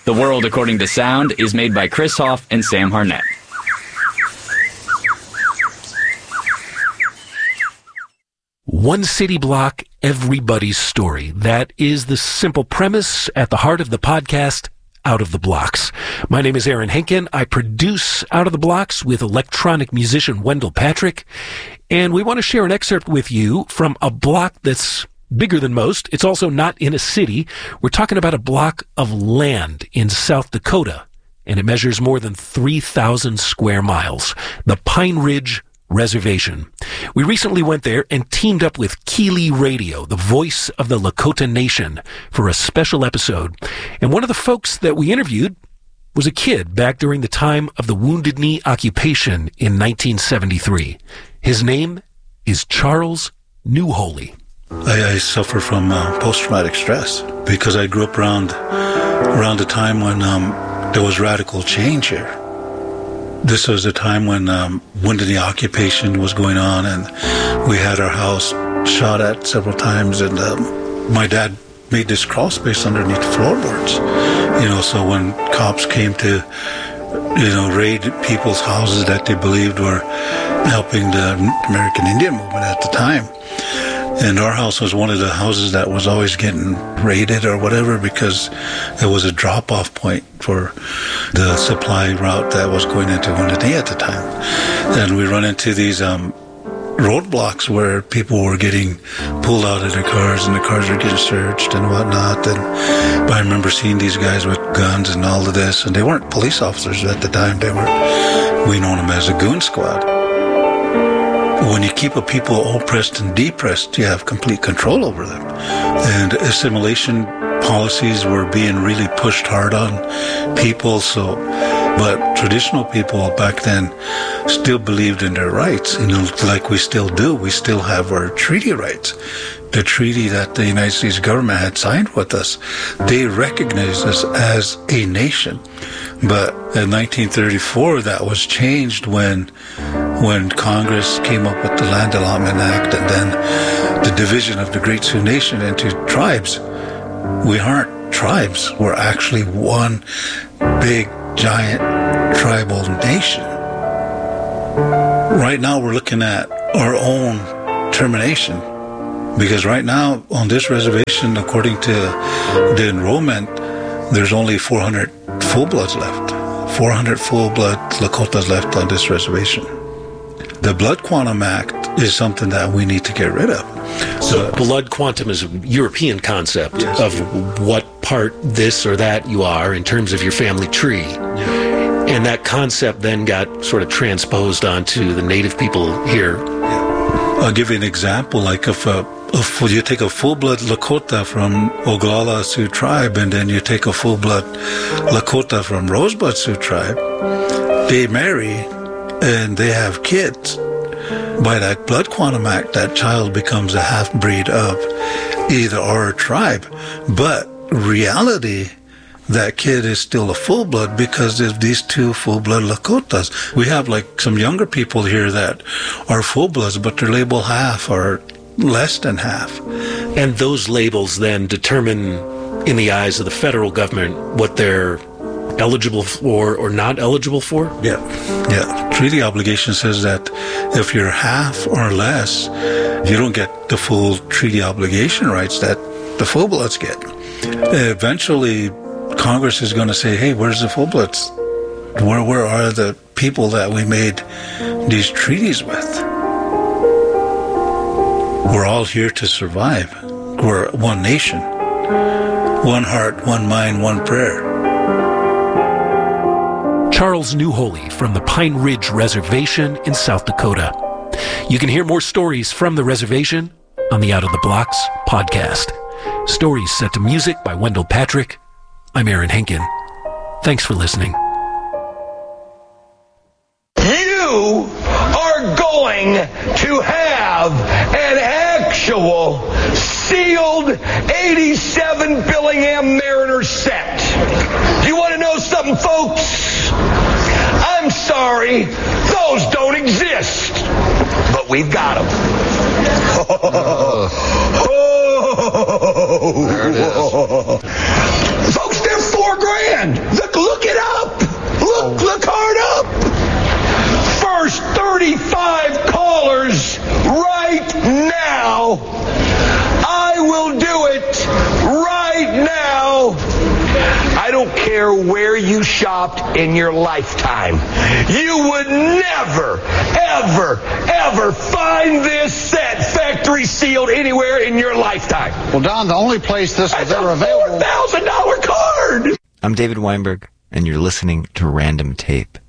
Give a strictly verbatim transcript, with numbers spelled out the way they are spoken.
The World According to Sound is made by Chris Hoff and Sam Harnett. One city block, everybody's story. That is the simple premise at the heart of the podcast, Out of the Blocks. My name is Aaron Henkin. I produce Out of the Blocks with electronic musician Wendell Patrick. And we want to share an excerpt with you from a block that's bigger than most. It's also not in a city. We're talking about a block of land in South Dakota, and it measures more than three thousand square miles. The Pine Ridge Reservation. We recently went there and teamed up with Keeley Radio, the voice of the Lakota Nation, for a special episode. And one of the folks that we interviewed was a kid back during the time of the Wounded Knee occupation in nineteen seventy-three. His name is Charles Newholy. I, I suffer from uh, post-traumatic stress because I grew up around around a time when um, there was radical change here. This was a time when um, Wounded Knee occupation was going on, and we had our house shot at several times, and um, my dad made this crawl space underneath floorboards. You know, so when cops came to, you know, raid people's houses that they believed were helping the American Indian movement at the time. And our house was one of the houses that was always getting raided or whatever because it was a drop-off point for the supply route that was going into Wounded Knee at the time. And we run into these um, roadblocks where people were getting pulled out of their cars and the cars were getting searched and whatnot. And I remember seeing these guys with guns and all of this, and they weren't police officers at the time. They were, we known them as a goon squad. When you keep a people oppressed and depressed, you have complete control over them. And assimilation policies were being really pushed hard on people. So, but traditional people back then still believed in their rights, you know, like we still do. We still have our treaty rights. The treaty that the United States government had signed with us, they recognized us as a nation. But in nineteen thirty-four, that was changed when when Congress came up with the Land Allotment Act and then the division of the Great Sioux Nation into tribes. We aren't tribes. We're actually one big, giant tribal nation. Right now, we're looking at our own termination. Because right now, on this reservation, according to the enrollment, there's only four hundred full-bloods left. four hundred full-blood Lakotas left on this reservation. The Blood Quantum Act is something that we need to get rid of. So, so blood quantum is a European concept yes, of yeah. what part this or that you are in terms of your family tree. Yeah. And that concept then got sort of transposed onto the native people here. Yeah. I'll give you an example. Like if, a, if you take a full-blood Lakota from Oglala Sioux tribe and then you take a full-blood Lakota from Rosebud Sioux tribe, they marry and they have kids. By that Blood Quantum Act, that child becomes a half-breed of either our tribe. But reality, that kid is still a full-blood because of these two full-blood Lakotas. We have like some younger people here that are full-bloods, but they're labeled half or less than half. And those labels then determine, in the eyes of the federal government, what they're eligible for or not eligible for? Yeah, yeah. Treaty obligation says that if you're half or less, you don't get the full treaty obligation rights that the full-bloods get. Eventually, Congress is going to say, hey, where's the full-bloods? Where, where are the people that we made these treaties with? We're all here to survive. We're one nation. One heart, one mind, one prayer. Charles Newholy from the Pine Ridge Reservation in South Dakota. You can hear more stories from the reservation on the Out of the Blocks podcast. Stories set to music by Wendell Patrick. I'm Aaron Henkin. Thanks for listening. You are going to have an actual sealed eighty-seven Billingham Mariner set. You want to know something, folks? I'm sorry, those don't exist. But we've got them. Oh, there it is. Folks, they're four grand. care where you shopped in your lifetime. You would never, ever, ever find this set factory sealed anywhere in your lifetime. Well, Don, the only place this was ever available... four thousand dollars card! I'm David Weinberg, and you're listening to Random Tape.